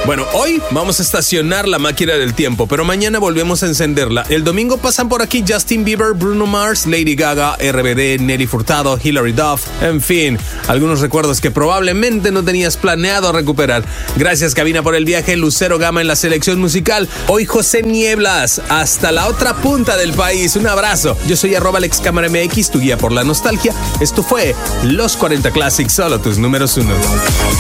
Bueno, hoy vamos a estacionar la máquina del tiempo, pero mañana volvemos a encenderla. El domingo pasan por aquí Justin Bieber, Bruno Mars, Lady Gaga, RBD, Nelly Furtado, Hilary Duff, en fin, algunos recuerdos que probablemente no tenías planeado recuperar. Gracias, cabina, por el viaje. Lucero Gama en la selección musical. Hoy José Nieblas, hasta la otra punta del país. Un abrazo. Yo soy @AlexCamaraMX, tu guía por la nostalgia. Esto fue Los 40 Classics, solo tus números 1.